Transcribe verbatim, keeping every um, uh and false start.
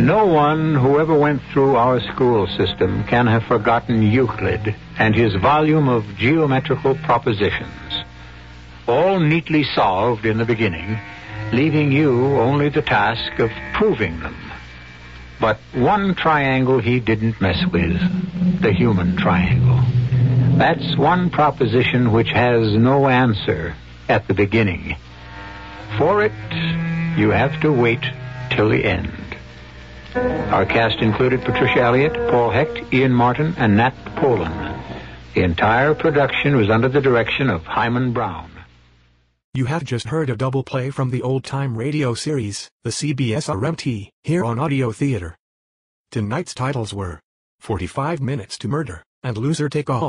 No one who ever went through our school system can have forgotten Euclid and his volume of geometrical propositions, all neatly solved in the beginning, leaving you only the task of proving them. But one triangle he didn't mess with, the human triangle. That's one proposition which has no answer at the beginning. For it, you have to wait till the end. Our cast included Patricia Elliott, Paul Hecht, Ian Martin, and Nat Polen. The entire production was under the direction of Hyman Brown. You have just heard a double play from the old-time radio series, the C B S R M T, here on Audio Theater. Tonight's titles were forty-five Minutes to Murder and Loser Take All.